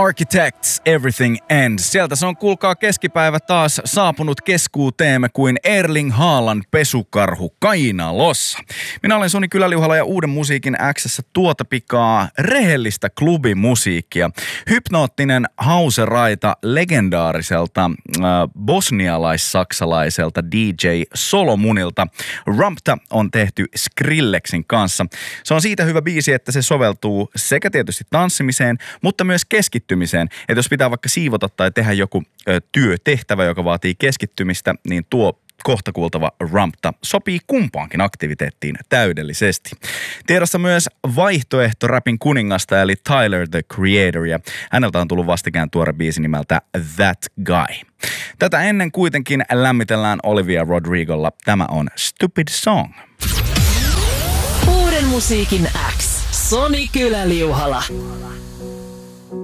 Architects, Everything Ends. Sieltä se on, kuulkaa, keskipäivä taas saapunut keskuuteemme kuin Erling Haaland pesukarhu kainalossa. Minä olen Soni Kyläliuhala ja Uuden musiikin X:ssä tuota pikaa rehellistä klubimusiikkia. Hypnoottinen house-raita legendaariselta bosnialais-saksalaiselta DJ Solomunilta. Rumpta on tehty Skrillexin kanssa. Se on siitä hyvä biisi, että se soveltuu sekä tietysti tanssimiseen, mutta myös keskittymiseen. Että jos pitää vaikka siivota tai tehdä joku työtehtävä, joka vaatii keskittymistä, niin tuo kohta kuultava Rumpta sopii kumpaankin aktiviteettiin täydellisesti. Tiedossa myös vaihtoehto rapin kuningasta eli Tyler the Creator, ja häneltä on tullut vastikään tuore biisi nimeltä That Guy. Tätä ennen kuitenkin lämmitellään Olivia Rodrigolla. Tämä on Stupid Song. Uuden musiikin X. Soni Kyläliuhala.